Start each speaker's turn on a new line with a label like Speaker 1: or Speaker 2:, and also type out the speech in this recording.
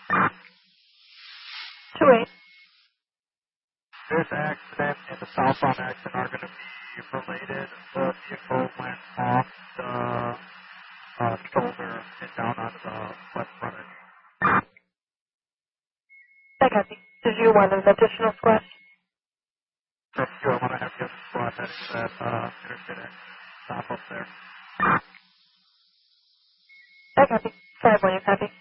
Speaker 1: 2-8.
Speaker 2: This accident and the southbound accident are going to be related. The vehicle went off the shoulder and down onto the left frontage.
Speaker 1: I copy. Did you want an additional squad?
Speaker 2: From you, I want to have the other squad heading to that interstate stop up there.
Speaker 1: I copy. 5-1, you copy.